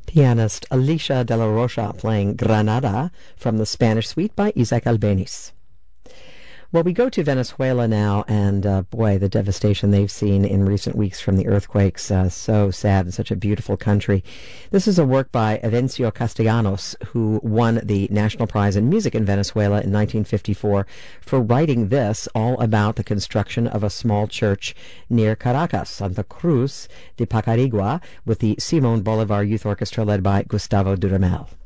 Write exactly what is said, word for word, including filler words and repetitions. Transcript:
pianist Alicia de la Rocha playing Granada from the Spanish Suite by Isaac Albeniz. Well, we go to Venezuela now, and uh, boy, the devastation they've seen in recent weeks from the earthquakes. Uh, so sad in such a beautiful country. This is a work by Avencio Castellanos, who won the National Prize in Music in Venezuela in nineteen fifty-four for writing this all about the construction of a small church near Caracas, Santa Cruz de Pacarigua, with the Simón Bolivar Youth Orchestra led by Gustavo Dudamel.